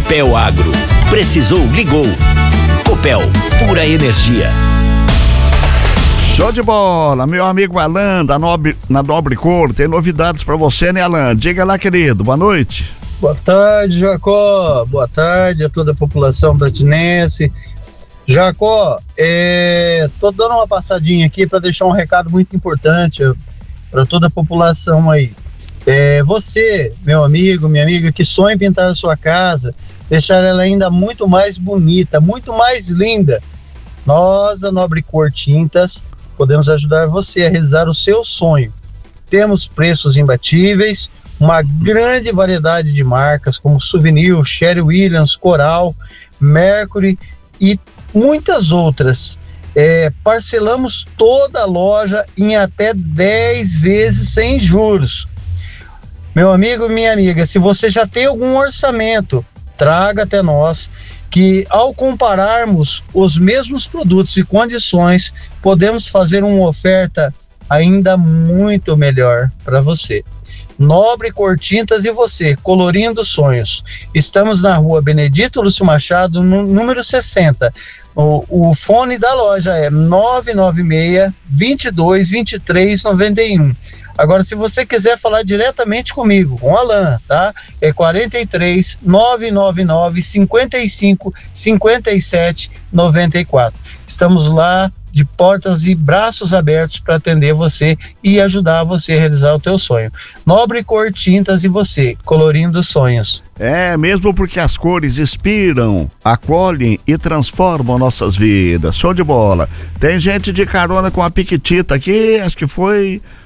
Copel Agro. Precisou, ligou. Copel, pura energia. Show de bola, meu amigo Alan, na Nobre Cor, tem novidades pra você, né, Alan? Diga lá, querido, boa noite. Boa tarde, Jacó. Boa tarde a toda a população bratinense. Jacó, tô dando uma passadinha aqui para deixar um recado muito importante para toda a população aí. Você, meu amigo, minha amiga, que sonha em pintar a sua casa, deixar ela ainda muito mais bonita, muito mais linda. Nós, a Nobre Cor Tintas, podemos ajudar você a realizar o seu sonho. Temos preços imbatíveis, uma grande variedade de marcas como Souvenir, Sherry Williams, Coral, Mercury e muitas outras. Parcelamos toda a loja em até 10 vezes sem juros. Meu amigo, minha amiga, se você já tem algum orçamento, traga até nós, que ao compararmos os mesmos produtos e condições, podemos fazer uma oferta ainda muito melhor para você. Nobre Cor Tintas e você, colorindo sonhos. Estamos na rua Benedito Lúcio Machado, no número 60. O fone da loja é 996 22 23 91. Agora, se você quiser falar diretamente comigo, com o Alan, tá? É 43 999 55 57 94. Estamos lá de portas e braços abertos para atender você e ajudar você a realizar o teu sonho. Nobre Cor Tintas e você, colorindo sonhos. Mesmo porque as cores inspiram, acolhem e transformam nossas vidas. Show de bola. Tem gente de carona com a Piquitita aqui, acho que foi